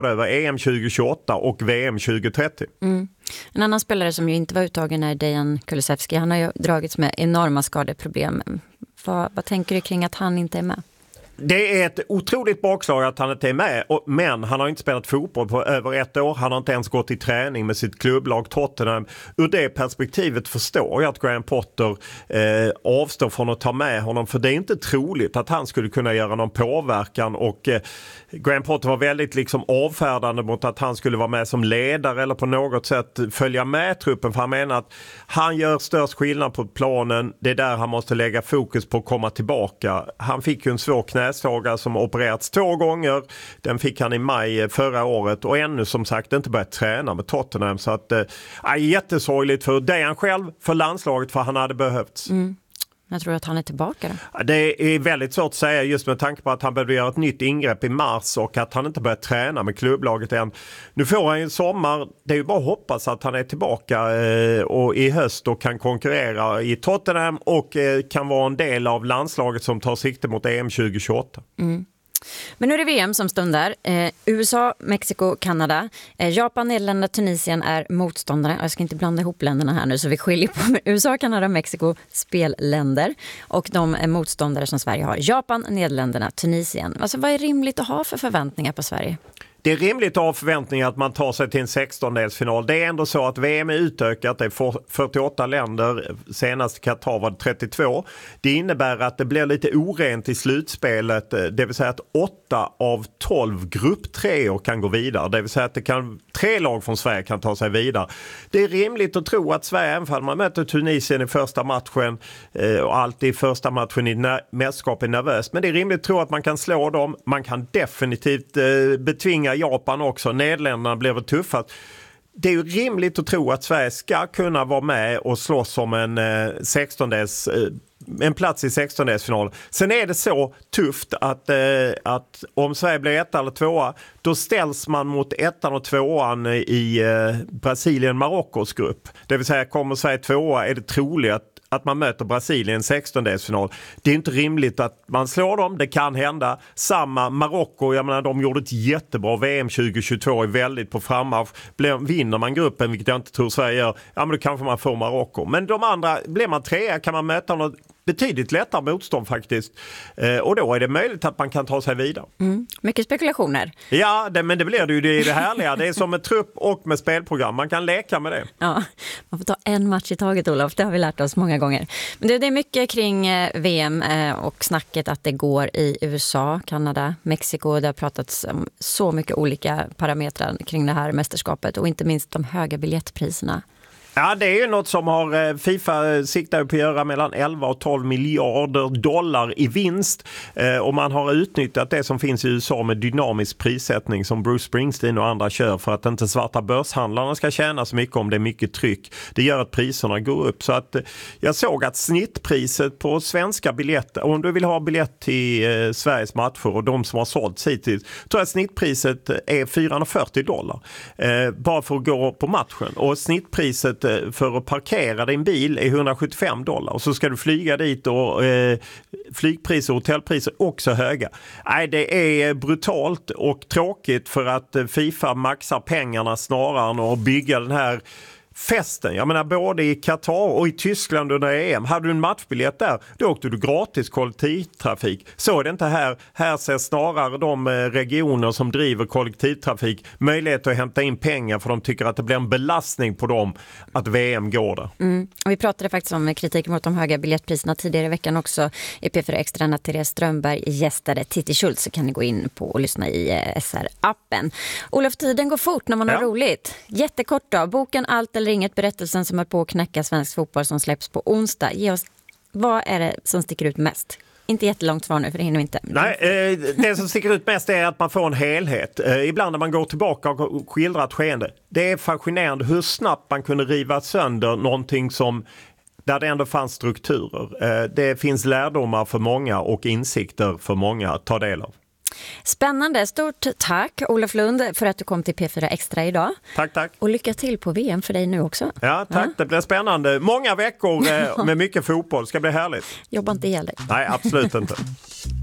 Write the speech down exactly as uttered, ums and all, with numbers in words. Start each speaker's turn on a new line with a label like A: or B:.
A: över E M tjugo tjugoåtta och V M tjugo trettio.
B: Mm. En annan spelare som ju inte var uttagen är Dejan Kulusevski. Han har ju dragits med enorma skadeproblem. Vad, vad tänker du kring att han inte är med?
A: Det är ett otroligt bakslag att han inte är med, men han har inte spelat fotboll på över ett år. Han har inte ens gått i träning med sitt klubblag Tottenham. Ur det perspektivet förstår jag att Graham Potter eh, avstår från att ta med honom, för det är inte troligt att han skulle kunna göra någon påverkan, och eh, Graham Potter var väldigt liksom avfärdande mot att han skulle vara med som ledare eller på något sätt följa med truppen, för han menar att han gör störst skillnad på planen. Det är där han måste lägga fokus på att komma tillbaka. Han fick ju en svår knä knäslaga som opererats två gånger. Den fick han i maj förra året och ännu som sagt inte börjat träna med Tottenham. Så att, äh, jättesorgligt för Dejan själv, för landslaget, för han hade behövts.
B: Mm. Jag tror att han är tillbaka då.
A: Det är väldigt svårt att säga just med tanke på att han behövde göra ett nytt ingrepp i mars och att han inte börjat träna med klubblaget än. Nu får han ju en sommar. Det är ju bara att hoppas att han är tillbaka eh, och i höst och kan konkurrera i Tottenham och eh, kan vara en del av landslaget som tar sikte mot E M tjugo tjugoåtta.
B: Mm. Men nu är det V M som stundar. Eh, U S A, Mexiko, Kanada. Eh, Japan, Nederländerna, Tunisien är motståndare. Jag ska inte blanda ihop länderna här nu så vi skiljer på U S A, Kanada, Mexiko, spelländer. Och de är motståndare som Sverige har. Japan, Nederländerna, Tunisien. Alltså vad är rimligt att ha för förväntningar på Sverige?
A: Det är rimligt att ha förväntningar att man tar sig till en sextondelsfinal. Det är ändå så att V M är utökat. Det är fyrtioåtta länder. Senast Qatar var det trettiotvå. Det innebär att det blir lite orent i slutspelet. Det vill säga att åtta av tolv grupptreor kan gå vidare. Det vill säga att det kan, tre lag från Sverige kan ta sig vidare. Det är rimligt att tro att Sverige, även om man möter Tunisien i första matchen och alltid i första matchen i mästerskap är nervös. Men det är rimligt att tro att man kan slå dem. Man kan definitivt betvinga Japan också. Nederländerna blev det tuffa. Det är ju rimligt att tro att Sverige ska kunna vara med och slåss om en eh, sextondels eh, en plats i sextondelsfinal. Sen är det så tufft att, eh, att om Sverige blir ett eller tvåa, då ställs man mot ettan och tvåan i eh, Brasilien-Marockos grupp. Det vill säga, kommer Sverige tvåa är det troligt att att man möter Brasilien i en sextondelsfinal. Det är inte rimligt att man slår dem, det kan hända. Samma Marocko, jag menar, de gjorde ett jättebra V M tjugo tjugotvå, är väldigt på frammarsch. Vinner man gruppen, vilket jag inte tror Sverige gör, ja men då kanske man får Marocko. Men de andra, blir man trea kan man möta något betydligt lättare motstånd faktiskt. Eh, och då är det möjligt att man kan ta sig vidare.
B: Mm. Mycket spekulationer.
A: Ja, det, men det blir det ju det, det härliga. Det är som med trupp och med spelprogram. Man kan leka med det.
B: Ja, man får ta en match i taget, Olof. Det har vi lärt oss många gånger. Men det, det är mycket kring eh, V M eh, och snacket att det går i U S A, Kanada, Mexiko. Det har pratats om så mycket olika parametrar kring det här mästerskapet och inte minst de höga biljettpriserna.
A: Ja, det är ju något som har FIFA siktar på att göra mellan elva och tolv miljarder dollar i vinst. Eh, och man har utnyttjat det som finns i U S A med dynamisk prissättning som Bruce Springsteen och andra kör för att inte svarta börshandlarna ska tjäna så mycket om det är mycket tryck. Det gör att priserna går upp. Så att eh, jag såg att snittpriset på svenska biljetter, om du vill ha biljett till eh, Sveriges matcher och de som har sålt hittills, tror jag att snittpriset är fyrahundrafyrtio dollar. Eh, bara för att gå på matchen. Och snittpriset för att parkera din bil är hundrasjuttiofem dollar och så ska du flyga dit och eh, flygpriser och hotellpriser också höga. Nej, det är brutalt och tråkigt för att FIFA maxar pengarna snarare än att bygga den här festen. Jag menar, både i Qatar och i Tyskland under E M. Hade du en matchbiljett där, då åkte du gratis kollektivtrafik. Så är det inte här. Här ser snarare de regioner som driver kollektivtrafik möjlighet att hämta in pengar för de tycker att det blir en belastning på dem att V M går där.
B: Mm. Och vi pratade faktiskt om kritik mot de höga biljettpriserna tidigare i veckan också i P fyra Extra när Therese Strömberg gästade Titti Schultz, så kan ni gå in på och lyssna i S R-appen. Olof, tiden går fort när man har ja. roligt. Jättekort då. Boken Allt eller inget, berättelsen som är på att knäcka svensk fotboll som släpps på onsdag. Ge oss, vad är det som sticker ut mest? Inte jättelångt svar nu, för det hinner vi inte.
A: Nej, eh, det som sticker ut mest är att man får en helhet. Eh, ibland när man går tillbaka och skildrar ett skeende. Det är fascinerande hur snabbt man kunde riva sönder någonting som där det ändå fanns strukturer. Eh, det finns lärdomar för många och insikter för många att ta del av.
B: Spännande. Stort tack Olof Lund för att du kom till P fyra Extra idag.
A: Tack, tack.
B: Och lycka till på V M för dig nu också.
A: Ja, tack. Ja. Det blir spännande. Många veckor med mycket fotboll. Ska bli härligt.
B: Jobba inte ihjäl dig.
A: Nej, absolut inte.